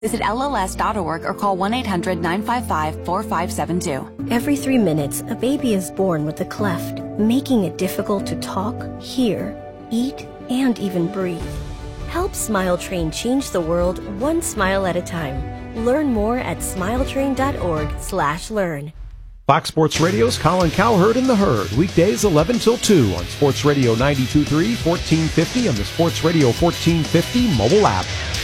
Visit LLS.org or call 1-800-955-4572. Every 3 minutes, a baby is born with a cleft, making it difficult to talk, hear, eat, and even breathe. Help Smile Train change the world one smile at a time. Learn more at smiletrain.org/learn. Fox Sports Radio's Colin Cowherd and the Herd, weekdays 11 till 2 on Sports Radio 92.3, 1450, and the Sports Radio 1450 mobile app.